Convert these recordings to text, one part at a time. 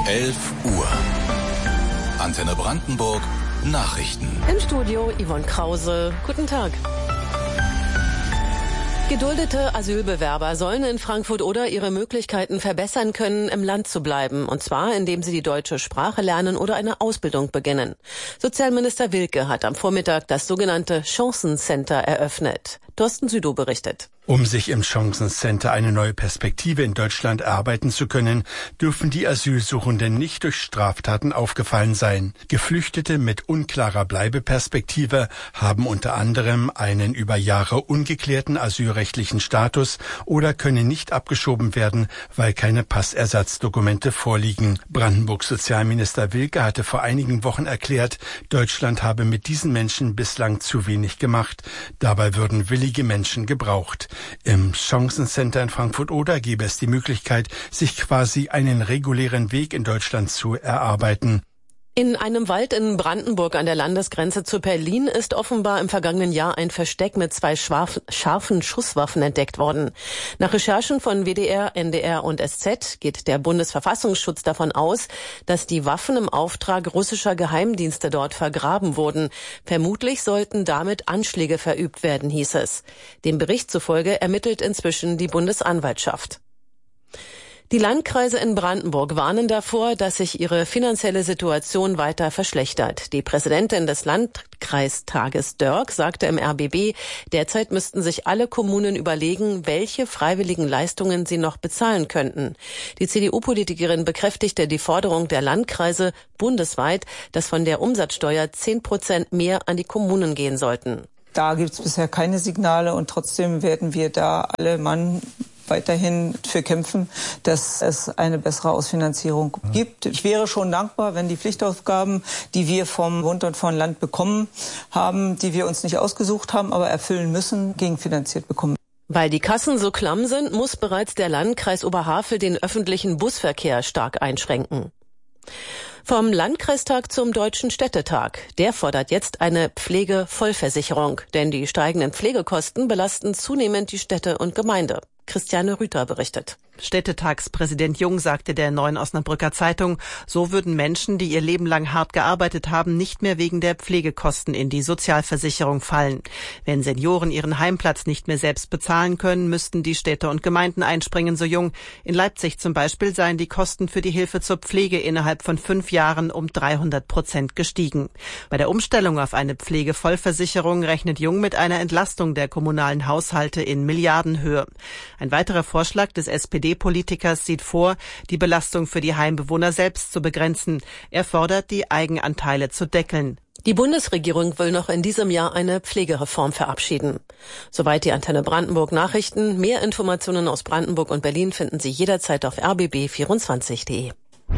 11 Uhr. Antenne Brandenburg, Nachrichten. Im Studio Yvonne Krause. Guten Tag. Geduldete Asylbewerber sollen in Frankfurt oder ihre Möglichkeiten verbessern können, im Land zu bleiben. Und zwar, indem sie die deutsche Sprache lernen oder eine Ausbildung beginnen. Sozialminister Wilke hat am Vormittag das sogenannte Chancencenter eröffnet. Thorsten Südow berichtet. Um sich im Chancencenter eine neue Perspektive in Deutschland erarbeiten zu können, dürfen die Asylsuchenden nicht durch Straftaten aufgefallen sein. Geflüchtete mit unklarer Bleibeperspektive haben unter anderem einen über Jahre ungeklärten asylrechtlichen Status oder können nicht abgeschoben werden, weil keine Passersatzdokumente vorliegen. Brandenburgs Sozialminister Wilke hatte vor einigen Wochen erklärt, Deutschland habe mit diesen Menschen bislang zu wenig gemacht. Dabei würden willige Menschen gebraucht. Im Chancencenter in Frankfurt-Oder gäbe es die Möglichkeit, sich quasi einen regulären Weg in Deutschland zu erarbeiten. In einem Wald in Brandenburg an der Landesgrenze zu Berlin ist offenbar im vergangenen Jahr ein Versteck mit 2 scharfen Schusswaffen entdeckt worden. Nach Recherchen von WDR, NDR und SZ geht der Bundesverfassungsschutz davon aus, dass die Waffen im Auftrag russischer Geheimdienste dort vergraben wurden. Vermutlich sollten damit Anschläge verübt werden, hieß es. Dem Bericht zufolge ermittelt inzwischen die Bundesanwaltschaft. Die Landkreise in Brandenburg warnen davor, dass sich ihre finanzielle Situation weiter verschlechtert. Die Präsidentin des Landkreistages Dörk sagte im RBB, derzeit müssten sich alle Kommunen überlegen, welche freiwilligen Leistungen sie noch bezahlen könnten. Die CDU-Politikerin bekräftigte die Forderung der Landkreise bundesweit, dass von der Umsatzsteuer 10% mehr an die Kommunen gehen sollten. Da gibt es bisher keine Signale und trotzdem werden wir da alle Mann weiterhin für kämpfen, dass es eine bessere Ausfinanzierung gibt. Ich wäre schon dankbar, wenn die Pflichtaufgaben, die wir vom Bund und vom Land bekommen haben, die wir uns nicht ausgesucht haben, aber erfüllen müssen, gegenfinanziert bekommen. Weil die Kassen so klamm sind, muss bereits der Landkreis Oberhavel den öffentlichen Busverkehr stark einschränken. Vom Landkreistag zum Deutschen Städtetag. Der fordert jetzt eine Pflegevollversicherung, denn die steigenden Pflegekosten belasten zunehmend die Städte und Gemeinde. Christiane Rüther berichtet. Städtetagspräsident Jung sagte der Neuen Osnabrücker Zeitung, so würden Menschen, die ihr Leben lang hart gearbeitet haben, nicht mehr wegen der Pflegekosten in die Sozialversicherung fallen. Wenn Senioren ihren Heimplatz nicht mehr selbst bezahlen können, müssten die Städte und Gemeinden einspringen, so Jung. In Leipzig zum Beispiel seien die Kosten für die Hilfe zur Pflege innerhalb von 5 Jahren um 300% gestiegen. Bei der Umstellung auf eine Pflegevollversicherung rechnet Jung mit einer Entlastung der kommunalen Haushalte in Milliardenhöhe. Ein weiterer Vorschlag des SPD-Politikers sieht vor, die Belastung für die Heimbewohner selbst zu begrenzen. Er fordert, die Eigenanteile zu deckeln. Die Bundesregierung will noch in diesem Jahr eine Pflegereform verabschieden. Soweit die Antenne Brandenburg Nachrichten. Mehr Informationen aus Brandenburg und Berlin finden Sie jederzeit auf rbb24.de.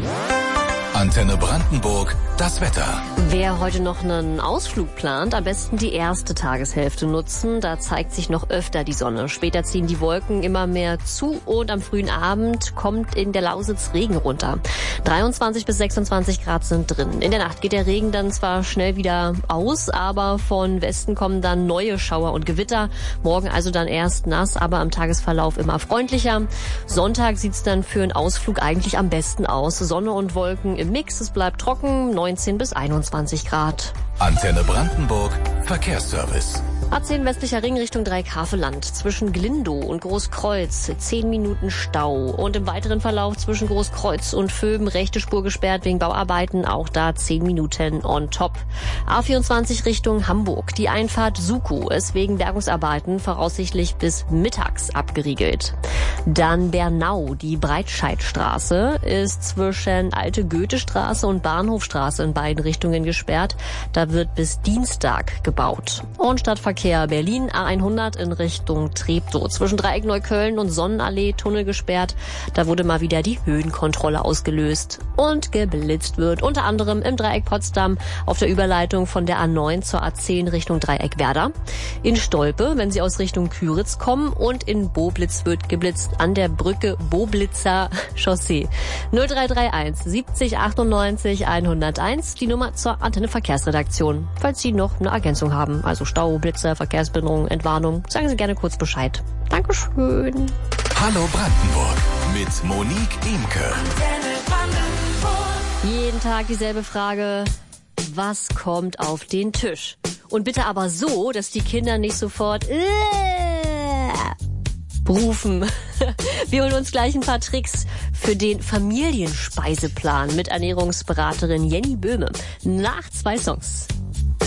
Antenne Brandenburg, das Wetter. Wer heute noch einen Ausflug plant, am besten die erste Tageshälfte nutzen. Da zeigt sich noch öfter die Sonne. Später ziehen die Wolken immer mehr zu und am frühen Abend kommt in der Lausitz Regen runter. 23 bis 26 Grad sind drin. In der Nacht geht der Regen dann zwar schnell wieder aus, aber von Westen kommen dann neue Schauer und Gewitter. Morgen also dann erst nass, aber am Tagesverlauf immer freundlicher. Sonntag sieht's dann für einen Ausflug eigentlich am besten aus. Sonne und Wolken im Mix, es bleibt trocken, 19 bis 21 Grad. Antenne Brandenburg, Verkehrsservice. A10 westlicher Ring Richtung Dreieckhaveland. Zwischen Glindow und Großkreuz 10 Minuten Stau. Und im weiteren Verlauf zwischen Großkreuz und Vöben rechte Spur gesperrt wegen Bauarbeiten. Auch da 10 Minuten on top. A24 Richtung Hamburg. Die Einfahrt Suku ist wegen Bergungsarbeiten voraussichtlich bis mittags abgeriegelt. Dann Bernau. Die Breitscheidstraße ist zwischen Alte Goethestraße und Bahnhofstraße in beiden Richtungen gesperrt. Da wird bis Dienstag gebaut. Und Stadtverkehr Berlin A100 in Richtung Treptow. Zwischen Dreieck Neukölln und Sonnenallee Tunnel gesperrt. Da wurde mal wieder die Höhenkontrolle ausgelöst. Und geblitzt wird unter anderem im Dreieck Potsdam auf der Überleitung von der A9 zur A10 Richtung Dreieck Werder. In Stolpe, wenn Sie aus Richtung Küritz kommen, und in Boblitz wird geblitzt an der Brücke Boblitzer Chaussee. 0331 70 98 101, die Nummer zur Antenne Verkehrsredaktion. Falls Sie noch eine Ergänzung haben, also Stau, Blitzer, Verkehrsbehinderung, Entwarnung, sagen Sie gerne kurz Bescheid. Dankeschön. Hallo Brandenburg mit Monique Imke. Antenne Brandenburg. Jeden Tag dieselbe Frage. Was kommt auf den Tisch? Und bitte aber so, dass die Kinder nicht sofort rufen. Wir holen uns gleich ein paar Tricks für den Familienspeiseplan mit Ernährungsberaterin Jenny Böhme. Nach 2 Songs.